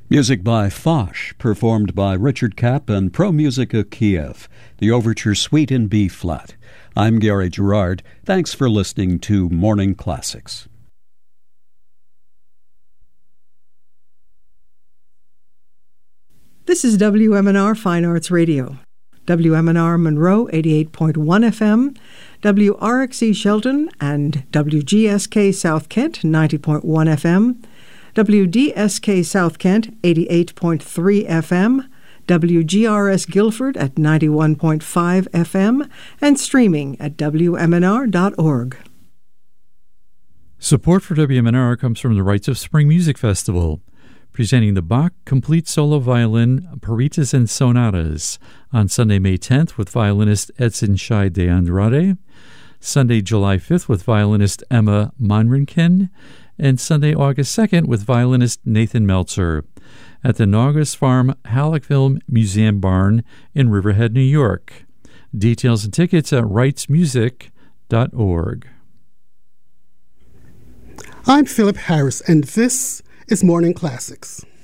Music by Foch, performed by Richard Kapp and Pro Musica Kiev, the Overture Suite in B-flat. I'm Gary Gerard. Thanks for listening to Morning Classics. This is WMNR Fine Arts Radio. WMNR Monroe 88.1 FM, WRXE Shelton and WGSK South Kent 90.1 FM, WDSK South Kent 88.3 FM, WGRS Guilford at 91.5 FM, and streaming at WMNR.org. Support for WMNR comes from the Rites of Spring Music Festival, presenting the Bach Complete Solo Violin Paritas and Sonatas on Sunday, May 10th with violinist Edson Shai de Andrade, Sunday, July 5th with violinist Emma Monrinkin, and Sunday, August 2nd with violinist Nathan Meltzer at the Naugus Farm Halleckville Museum Barn in Riverhead, New York. Details and tickets at writesmusic.org. I'm Philip Harris, and this is Morning Classics.